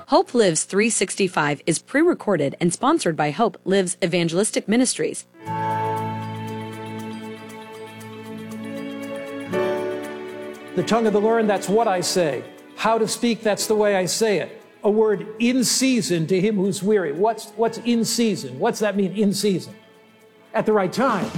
Hope Lives 365 is pre-recorded and sponsored by Hope Lives Evangelistic Ministries. The tongue of the learned, that's what I say. How to speak, that's the way I say it. A word in season to him who's weary. What's in season? What's that mean, in season? At the right time.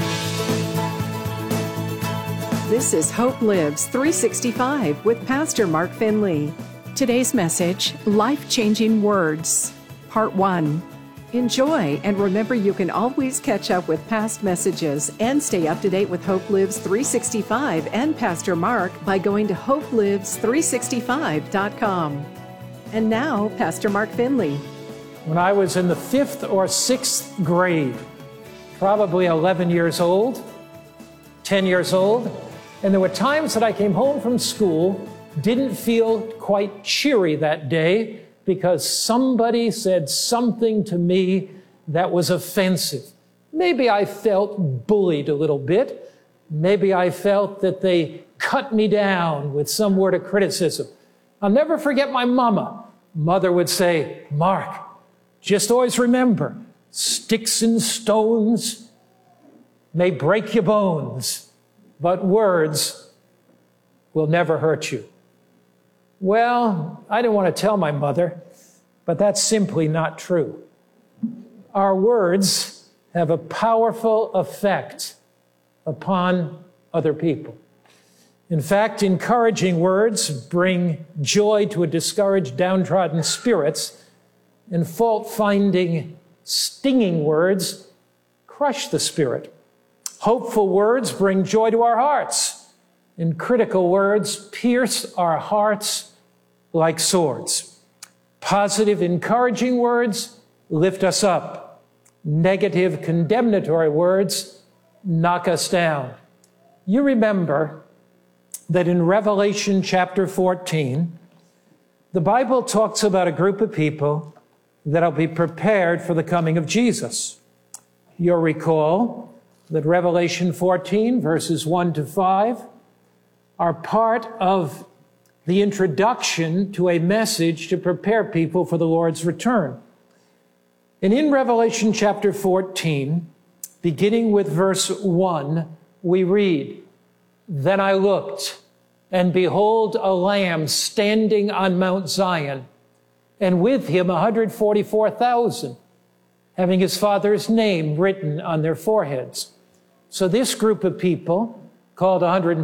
This is Hope Lives 365 with Pastor Mark Finley. Today's message, Life-Changing Words, Part 1. Enjoy, and remember you can always catch up with past messages and stay up to date with Hope Lives 365 and Pastor Mark by going to hopelives365.com. And now, Pastor Mark Finley. When I was in the 5th or 6th grade, probably 11 years old, 10 years old, and there were times that I came home from school, didn't feel quite cheery that day because somebody said something to me that was offensive. Maybe I felt bullied a little bit. Maybe I felt that they cut me down with some word of criticism. I'll never forget my mama. Mother would say, "Mark, just always remember, sticks and stones may break your bones, but words will never hurt you." Well, I didn't want to tell my mother, but that's simply not true. Our words have a powerful effect upon other people. In fact, encouraging words bring joy to a discouraged, downtrodden spirits, and fault-finding, stinging words crush the spirit. Hopeful words bring joy to our hearts, and critical words pierce our hearts like swords. Positive, encouraging words lift us up. Negative, condemnatory words knock us down. You remember that in Revelation chapter 14, the Bible talks about a group of people that'll be prepared for the coming of Jesus. You'll recall that Revelation 14, verses 1 to 5, are part of the introduction to a message to prepare people for the Lord's return. And in Revelation chapter 14, beginning with verse 1, we read, "Then I looked, and behold, a Lamb standing on Mount Zion, and with him 144,000, having his Father's name written on their foreheads." So this group of people, called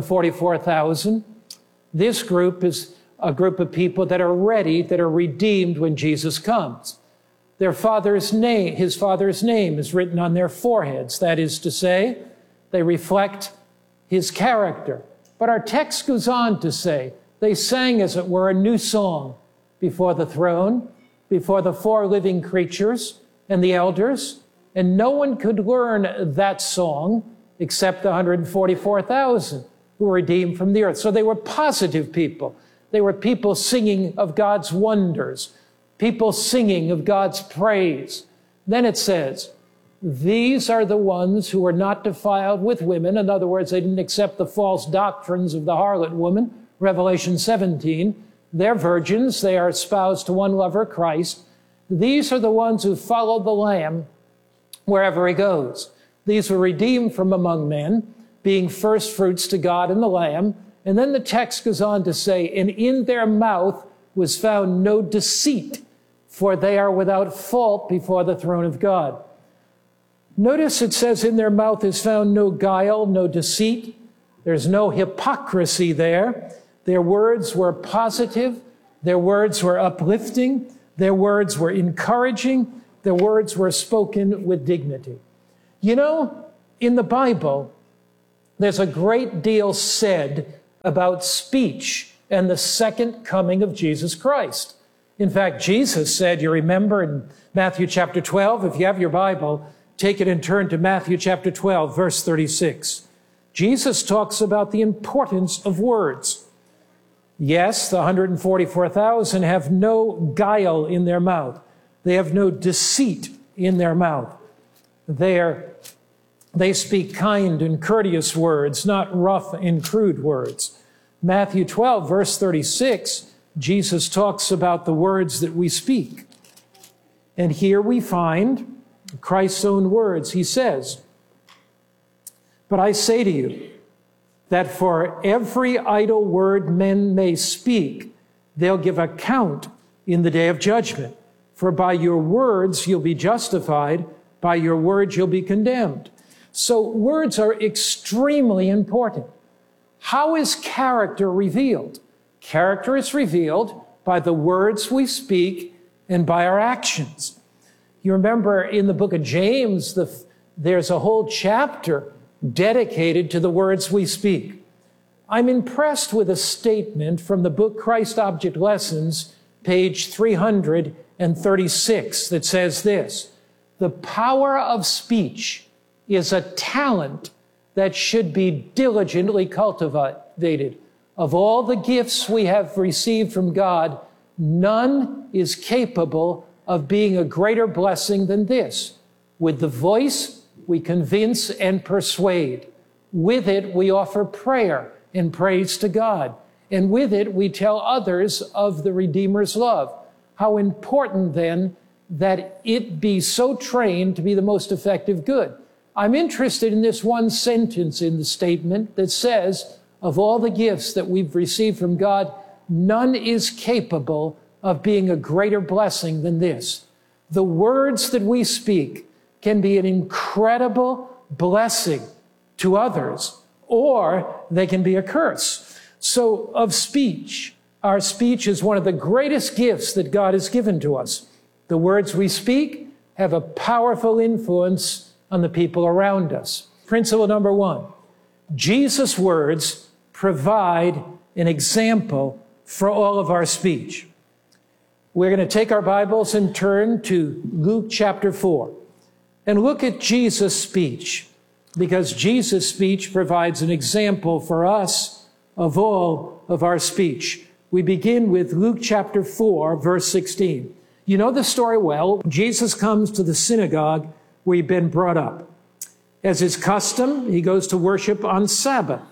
144,000, this group is a group of people that are ready, that are redeemed when Jesus comes. Their Father's name, his Father's name is written on their foreheads. That is to say, they reflect his character. But our text goes on to say, they sang, as it were, a new song before the throne, before the 4 living creatures and the elders, and no one could learn that song except the 144,000 who were redeemed from the earth. So they were positive people. They were people singing of God's wonders, people singing of God's praise. Then it says, these are the ones who were not defiled with women. In other words, they didn't accept the false doctrines of the harlot woman, Revelation 17. They're virgins. They are espoused to one lover, Christ. These are the ones who follow the Lamb wherever he goes. These were redeemed from among men, being first fruits to God and the Lamb. And then the text goes on to say, and in their mouth was found no deceit, for they are without fault before the throne of God. Notice it says in their mouth is found no guile, no deceit. There's no hypocrisy there. Their words were positive. Their words were uplifting. Their words were encouraging. Their words were spoken with dignity. You know, in the Bible, there's a great deal said about speech and the second coming of Jesus Christ. In fact, Jesus said, you remember in Matthew chapter 12, if you have your Bible, take it and turn to Matthew chapter 12, verse 36. Jesus talks about the importance of words. Yes, the 144,000 have no guile in their mouth. They have no deceit in their mouth. They speak kind and courteous words, not rough and crude words. Matthew 12, verse 36 Jesus talks about the words that we speak. And here we find Christ's own words. He says, "But I say to you that for every idle word men may speak, they'll give account in the day of judgment. For by your words you'll be justified, by your words you'll be condemned." So words are extremely important. How is character revealed? Character is revealed by the words we speak and by our actions. You remember in the book of James, there's a whole chapter dedicated to the words we speak. I'm impressed with a statement from the book Christ Object Lessons, page 336, that says this: "The power of speech is a talent that should be diligently cultivated. Of all the gifts we have received from God, none is capable of being a greater blessing than this. With the voice, we convince and persuade. With it, we offer prayer and praise to God. And with it, we tell others of the Redeemer's love." How important, then, that it be so trained to be the most effective good. I'm interested in this one sentence in the statement that says, of all the gifts that we've received from God, none is capable of being a greater blessing than this. The words that we speak can be an incredible blessing to others, or they can be a curse. So of speech, our speech is one of the greatest gifts that God has given to us. The words we speak have a powerful influence on the people around us. Principle number one, Jesus' words provide an example for all of our speech. We're going to take our Bibles and turn to Luke chapter 4 and look at Jesus' speech, because Jesus' speech provides an example for us of all of our speech. We begin with Luke chapter 4, verse 16. You know the story well. Jesus comes to the synagogue where he'd been brought up. As his custom, he goes to worship on Sabbath.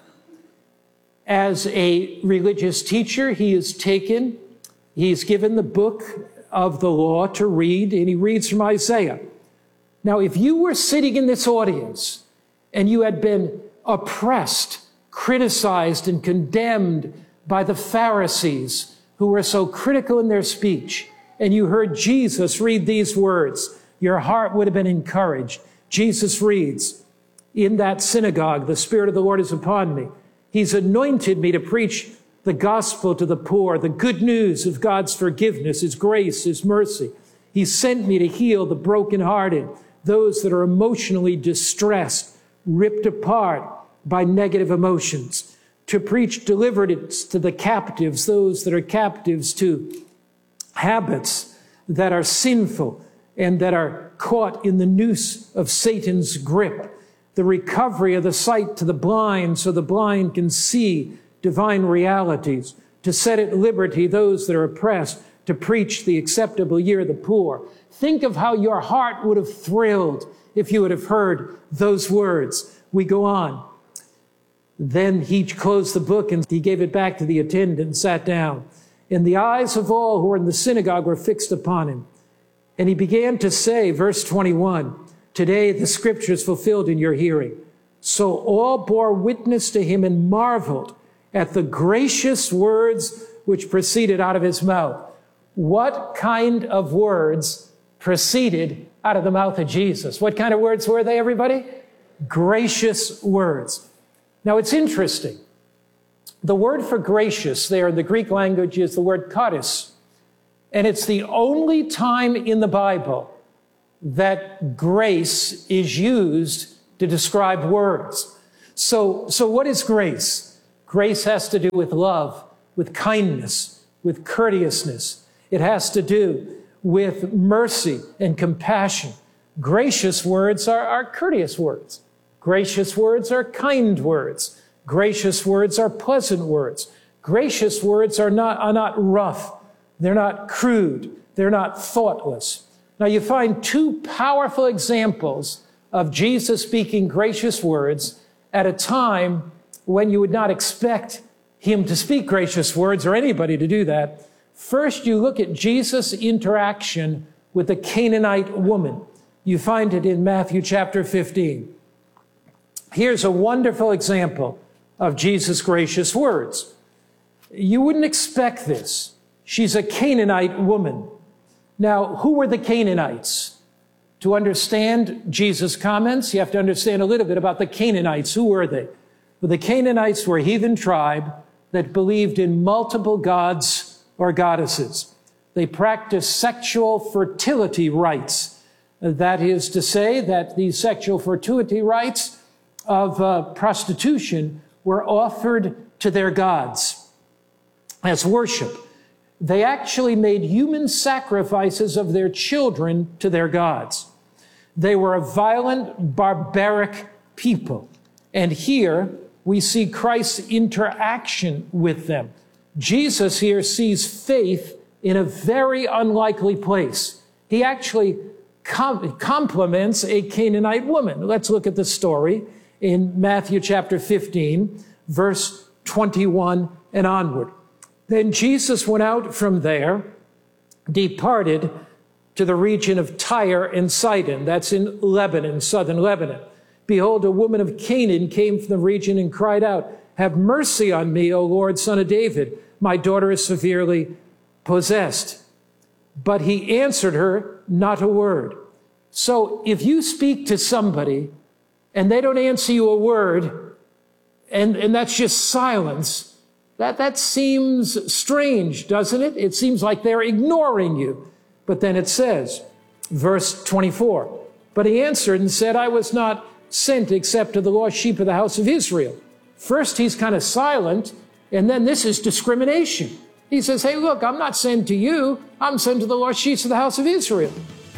As a religious teacher, he's given the book of the law to read, and he reads from Isaiah. Now, if you were sitting in this audience and you had been oppressed, criticized, and condemned by the Pharisees who were so critical in their speech, and you heard Jesus read these words, your heart would have been encouraged. Jesus reads, "In that synagogue, the Spirit of the Lord is upon me. He's anointed me to preach the gospel to the poor, the good news of God's forgiveness, His grace, His mercy. He sent me to heal the brokenhearted, those that are emotionally distressed, ripped apart by negative emotions, to preach deliverance to the captives, those that are captives to habits that are sinful and that are caught in the noose of Satan's grip, the recovery of the sight to the blind so the blind can see divine realities, to set at liberty those that are oppressed, to preach the acceptable year of the poor." Think of how your heart would have thrilled if you would have heard those words. We go on. Then he closed the book and he gave it back to the attendant and sat down. And the eyes of all who were in the synagogue were fixed upon him. And he began to say, verse 21, "Today the scripture is fulfilled in your hearing." So all bore witness to him and marveled at the gracious words which proceeded out of his mouth. What kind of words proceeded out of the mouth of Jesus? What kind of words were they, everybody? Gracious words. Now it's interesting. The word for gracious there in the Greek language is the word charis. And it's the only time in the Bible that grace is used to describe words. So what is grace? Grace has to do with love, with kindness, with courteousness. It has to do with mercy and compassion. Gracious words are courteous words. Gracious words are kind words. Gracious words are pleasant words. Gracious words are not rough. They're not crude. They're not thoughtless. Now you find two powerful examples of Jesus speaking gracious words at a time when you would not expect him to speak gracious words or anybody to do that. First, you look at Jesus' interaction with the Canaanite woman. You find it in Matthew chapter 15. Here's a wonderful example of Jesus' gracious words. You wouldn't expect this. She's a Canaanite woman. Now, who were the Canaanites? To understand Jesus' comments, you have to understand a little bit about the Canaanites. Who were they? Well, the Canaanites were a heathen tribe that believed in multiple gods or goddesses. They practiced sexual fertility rites. That is to say that these sexual fertility rites of prostitution were offered to their gods as worship. They actually made human sacrifices of their children to their gods. They were a violent, barbaric people. And here we see Christ's interaction with them. Jesus here sees faith in a very unlikely place. He actually compliments a Canaanite woman. Let's look at the story in Matthew chapter 15, verse 21 and onward. Then Jesus went out from there, departed to the region of Tyre and Sidon. That's in Lebanon, southern Lebanon. Behold, a woman of Canaan came from the region and cried out, "Have mercy on me, O Lord, Son of David. My daughter is severely possessed." But he answered her not a word. So if you speak to somebody and they don't answer you a word, and that's just silence, that seems strange, doesn't it? It seems like they're ignoring you. But then it says, verse 24, but he answered and said, I was not sent except to the lost sheep of the house of Israel. First, he's kind of silent, and then this is discrimination. He says, hey, look, I'm not sent to you. I'm sent to the lost sheep of the house of Israel.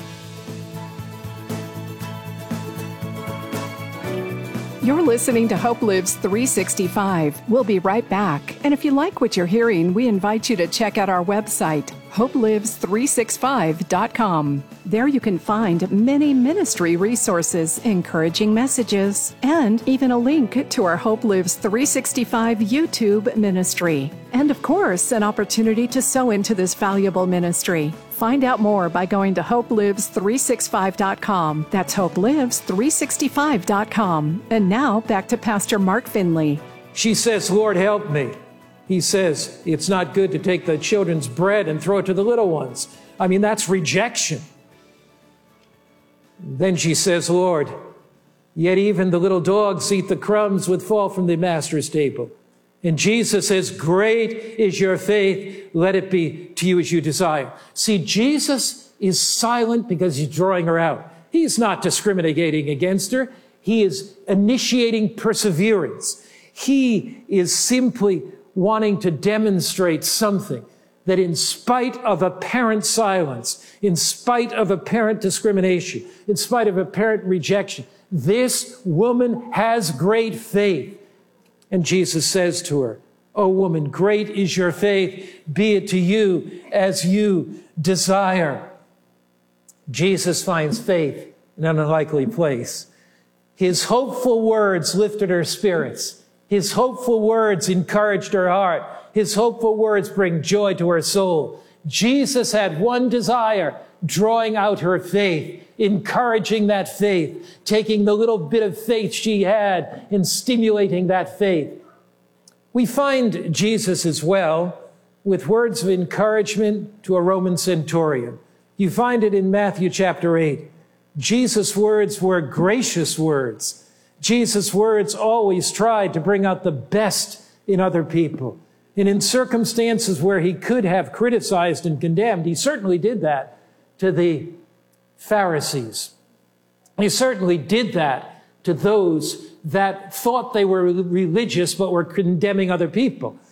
You're listening to Hope Lives 365. We'll be right back. And if you like what you're hearing, we invite you to check out our website, hopelives365.com. There you can find many ministry resources, encouraging messages, and even a link to our Hope Lives 365 YouTube ministry. And of course, an opportunity to sow into this valuable ministry. Find out more by going to hopelives365.com. That's hopelives365.com. And now back to Pastor Mark Finley. She says, Lord, help me. He says, it's not good to take the children's bread and throw it to the little ones. I mean, that's rejection. Then she says, Lord, yet even the little dogs eat the crumbs which fall from the master's table. And Jesus says, great is your faith. Let it be to you as you desire. See, Jesus is silent because he's drawing her out. He's not discriminating against her. He is initiating perseverance. He is simply wanting to demonstrate something that in spite of apparent silence, in spite of apparent discrimination, in spite of apparent rejection, this woman has great faith. And Jesus says to her, O woman, great is your faith. Be it to you as you desire. Jesus finds faith in an unlikely place. His hopeful words lifted her spirits. His hopeful words encouraged her heart. His hopeful words bring joy to her soul. Jesus had one desire, drawing out her faith, encouraging that faith, taking the little bit of faith she had and stimulating that faith. We find Jesus as well with words of encouragement to a Roman centurion. You find it in Matthew chapter 8. Jesus' words were gracious words. Jesus' words always tried to bring out the best in other people. And in circumstances where he could have criticized and condemned, he certainly did that to the Pharisees. He certainly did that to those that thought they were religious but were condemning other people.